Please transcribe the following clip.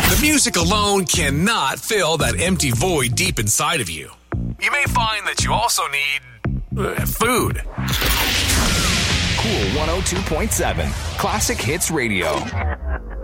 The music alone cannot fill that empty void deep inside of you. You may find that you also need food. Cool 102.7 Classic Hits Radio.